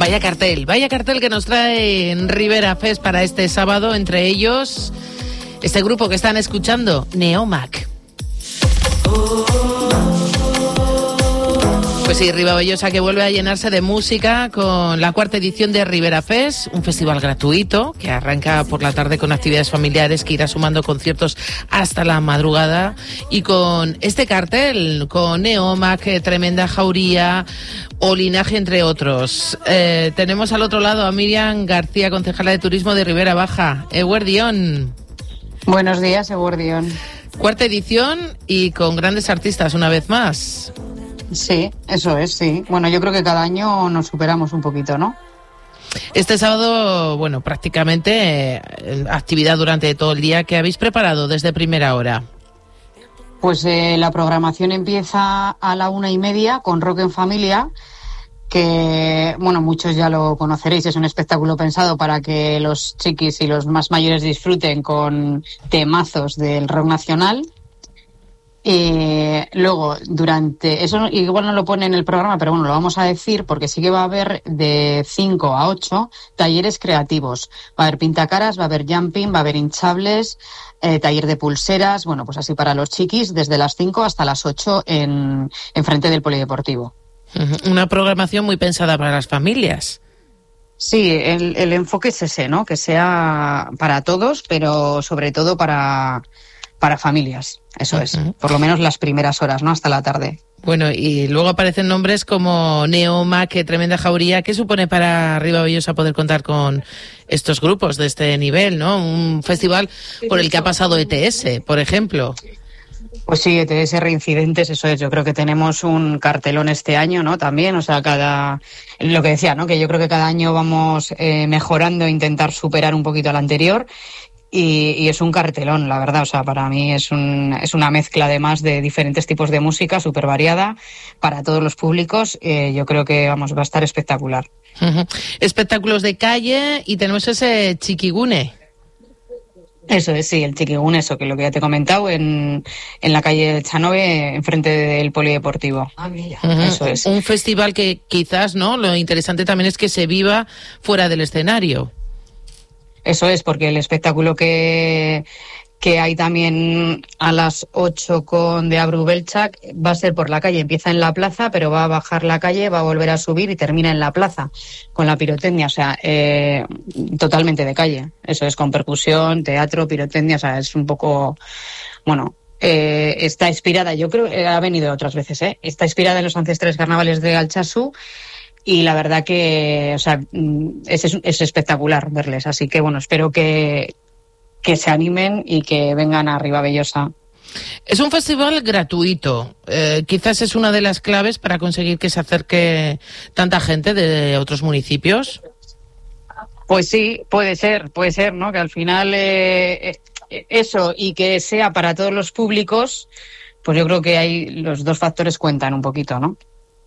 Vaya cartel que nos trae en Ribera Fest para este sábado, entre ellos este grupo que están escuchando, Neomac. Pues sí, Ribavellosa que vuelve a llenarse de música con la 4ª edición de Ribera Fest, un festival gratuito que arranca por la tarde con actividades familiares que irá sumando conciertos hasta la madrugada, y con este cartel, con Neomac, Tremenda Jauría o Linaje, entre otros. Tenemos al otro lado a Miriam García, concejala de Turismo de Ribera Baja. Eguerdión. Buenos días, Eguerdión. 4ª edición y con grandes artistas una vez más. Sí, eso es, sí. Bueno, yo creo que cada año nos superamos un poquito, ¿no? Este sábado, bueno, prácticamente actividad durante todo el día. ¿Qué habéis preparado desde primera hora? Pues la programación empieza a la 1:30 con Rock en Familia, que, bueno, muchos ya lo conoceréis. Es un espectáculo pensado para que los chiquis y los más mayores disfruten con temazos del rock nacional. Luego, durante eso, igual no lo pone en el programa, pero bueno, lo vamos a decir porque sí que va a haber de 5 a 8 talleres creativos. Va a haber pintacaras, va a haber jumping, va a haber hinchables, taller de pulseras, bueno, pues así para los chiquis, desde las 5 hasta las 8 en frente del polideportivo. Una programación muy pensada para las familias. Sí, el enfoque es ese, ¿no? Que sea para todos, pero sobre todo para familias, eso es, por lo menos las primeras horas, ¿no? Hasta la tarde. Bueno, y luego aparecen nombres como Neomac, Tremenda Jauría. ¿Qué supone para Ribavellosa poder contar con estos grupos de este nivel, ¿no? Un festival por el que ha pasado ETS, por ejemplo. Pues sí, ETS Reincidentes, eso es. Yo creo que tenemos un cartelón este año, ¿no? También, o sea, lo que decía, ¿no? Que yo creo que cada año vamos mejorando e intentar superar un poquito al anterior. Y es un cartelón, la verdad. O sea, para mí es una mezcla además de diferentes tipos de música súper variada para todos los públicos. Yo creo que, vamos, va a estar espectacular. Espectáculos de calle y tenemos ese Chiquigune. Eso es, sí, el Chiquigune, eso que lo que ya te he comentado, en la calle Chanove, enfrente del polideportivo. Eso es. Un festival que quizás, ¿no? Lo interesante también es que se viva fuera del escenario. Eso es, porque el espectáculo que hay también a las 8 con de Abru Belchak va a ser por la calle. Empieza en la plaza, pero va a bajar la calle, va a volver a subir y termina en la plaza con la pirotecnia. O sea, totalmente de calle. Eso es, con percusión, teatro, pirotecnia. O sea, es un poco, bueno, está inspirada, yo creo, ha venido otras veces, está inspirada en los ancestrales carnavales de Altsasu. Y la verdad que, o sea, es espectacular verles. Así que, bueno, espero que se animen y que vengan a Ribavellosa. Es un festival gratuito. Quizás es una de las claves para conseguir que se acerque tanta gente de otros municipios. Pues sí, puede ser, ¿no? Que al final eso, y que sea para todos los públicos, pues yo creo que ahí los dos factores cuentan un poquito, ¿no?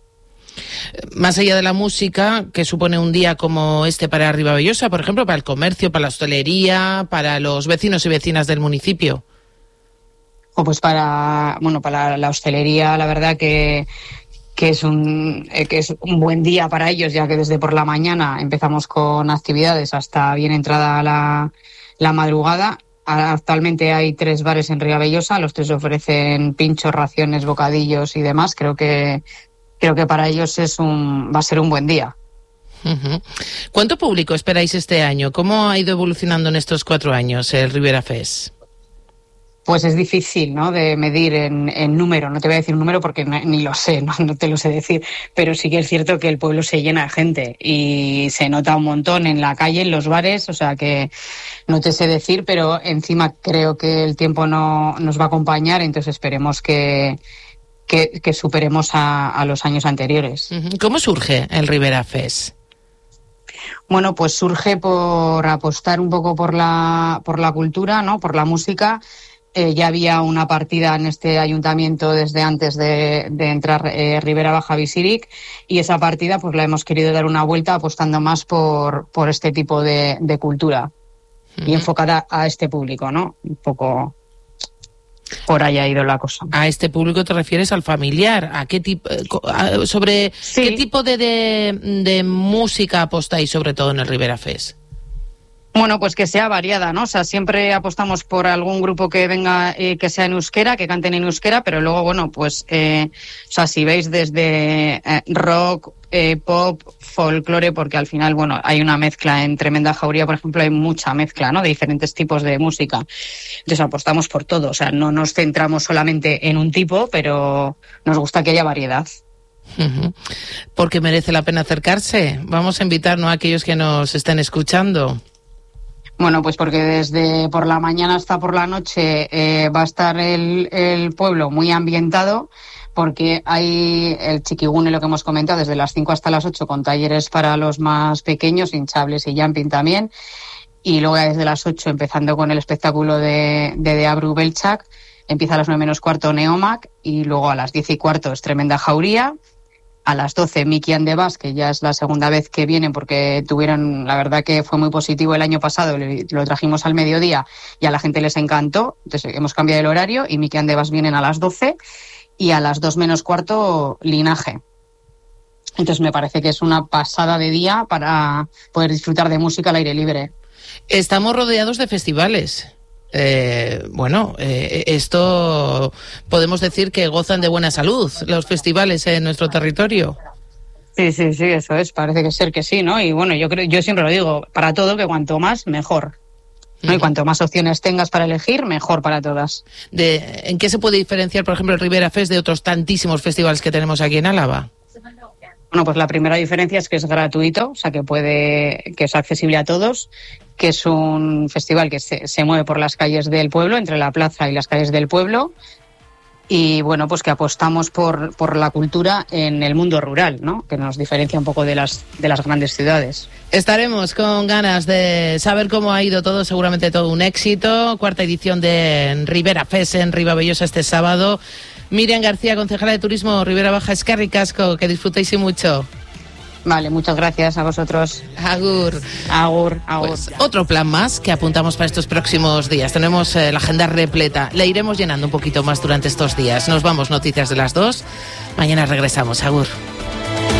Más allá de la música, ¿qué supone un día como este para Ribavellosa, por ejemplo, para el comercio, para la hostelería, para los vecinos y vecinas del municipio? Pues para la hostelería, la verdad que es un buen día para ellos, ya que desde por la mañana empezamos con actividades hasta bien entrada la madrugada. Actualmente hay 3 bares en Ribavellosa, los 3 ofrecen pinchos, raciones, bocadillos y demás. Creo que para ellos va a ser un buen día. ¿Cuánto público esperáis este año? ¿Cómo ha ido evolucionando en estos 4 años el Ribera Fest? Pues es difícil, ¿no?, de medir en número. No te voy a decir un número porque ni lo sé, no te lo sé decir. Pero sí que es cierto que el pueblo se llena de gente y se nota un montón en la calle, en los bares. O sea que no te sé decir, pero encima creo que el tiempo no nos va a acompañar. Entonces esperemos que superemos a los años anteriores. ¿Cómo surge el Ribera Fest? Bueno, pues surge por apostar un poco por la cultura, ¿no?, por la música. Ya había una partida en este ayuntamiento desde antes de entrar Ribera Baja Bizirik, y esa partida pues la hemos querido dar una vuelta apostando más por este tipo de cultura y enfocada a este público, ¿no? Un poco. por ahí ha ido la cosa. A este público te refieres al familiar. ¿A qué tipo, sobre Sí. qué tipo de música apostáis sobre todo en el Ribera Fest? Bueno, pues que sea variada, ¿no? O sea, siempre apostamos por algún grupo que venga, que sea en euskera, que canten en euskera, pero luego, bueno, pues, o sea, si veis desde rock, pop, folclore, porque al final, bueno, hay una mezcla en Tremenda Jauría, por ejemplo, hay mucha mezcla, ¿no? De diferentes tipos de música. Entonces apostamos por todo, o sea, no nos centramos solamente en un tipo, pero nos gusta que haya variedad. Uh-huh. Porque merece la pena acercarse. Vamos a invitarnos a aquellos que nos estén escuchando. Bueno, pues porque desde por la mañana hasta por la noche va a estar el pueblo muy ambientado, porque hay el chiquigune, lo que hemos comentado, desde las 5 hasta las 8 con talleres para los más pequeños, hinchables y jumping también, y luego desde las 8 empezando con el espectáculo de Abru Belchak, empieza a las 9 menos cuarto Neomac, y luego a las 10 y cuarto es Tremenda Jauría. A las 12, Miki and the Bass, que ya es la segunda vez que vienen porque tuvieron, la verdad que fue muy positivo el año pasado, lo trajimos al mediodía y a la gente les encantó, entonces hemos cambiado el horario y Miki and the Bass vienen a las 12 y a las 2 menos cuarto Linaje. Entonces me parece que es una pasada de día para poder disfrutar de música al aire libre. Estamos rodeados de festivales. Esto podemos decir que gozan de buena salud los festivales en nuestro territorio. Sí, eso es, parece que ser que sí, ¿no? Y bueno, yo siempre lo digo, para todo, que cuanto más, mejor, ¿no? Y cuanto más opciones tengas para elegir, mejor para todas. ¿En qué se puede diferenciar, por ejemplo, el Ribera Fest de otros tantísimos festivales que tenemos aquí en Álava? Bueno, pues la primera diferencia es que es gratuito, o sea, que es accesible a todos, que es un festival que se mueve por las calles del pueblo, entre la plaza y las calles del pueblo, y bueno, pues que apostamos por la cultura en el mundo rural, ¿no? Que nos diferencia un poco de las grandes ciudades. Estaremos con ganas de saber cómo ha ido todo, seguramente todo un éxito. Cuarta edición de Ribera Fest en Ribavellosa este sábado. Miriam García, concejala de Turismo, Ribera Baja, eskerrik asko, que disfrutéis y mucho. Vale, muchas gracias a vosotros. Agur. Agur. Pues otro plan más que apuntamos para estos próximos días. Tenemos la agenda repleta. La iremos llenando un poquito más durante estos días. Nos vamos, noticias de las 2. Mañana regresamos. Agur.